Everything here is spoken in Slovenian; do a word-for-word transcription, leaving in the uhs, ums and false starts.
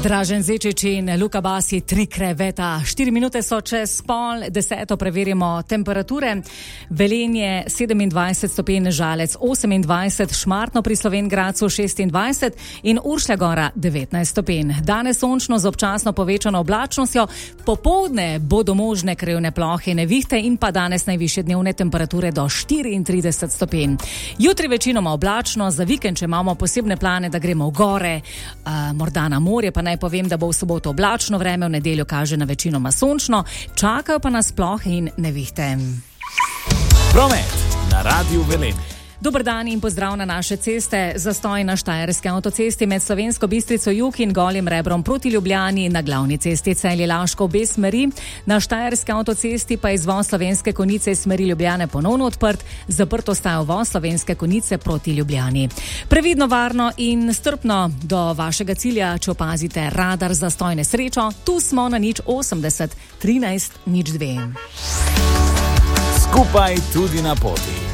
Dražen Zečič in Luka Basi, tri kreveta. Štiri minute so čez pol deseto, preverimo temperature. Velenje sedemindvajset stopinj, Žalec osemindvajset, Šmartno pri Slovenj Gradcu šestindvajset in Uršlja Gora devetnajst stopinj. Danes sončno z občasno povečano oblačnostjo, popoldne bodo možne krajevne plohe, nevihte in pa danes najvišje dnevne temperature do štiriintrideset stopinj. Jutri večinoma oblačno, za vikend, če imamo posebne plane, da gremo v gore, uh, morda na morje, pa naj povem, da bo v soboto oblačno vreme, v nedeljo kaže na večinoma sončno, čakajo pa nas plohe in nevihte. Promet na Radiu Velenje. Dober dan in pozdrav na naše ceste. Zastoj na Štajerski avtocesti med Slovensko Bistrico jug in Golim Rebrom proti Ljubljani, na glavni cesti Celje-Laško obe smeri. Na Štajerski avtocesti pa izvoz Slovenske Konjice iz smeri Ljubljane ponovno odprt, zaprt ostaja uvoz Slovenske Konjice proti Ljubljani. Previdno, varno in strpno do vašega cilja, če opazite radar zastoj nesrečo, tu smo na nič osemdeset trinajst nič dve. Skupaj tudi na poti.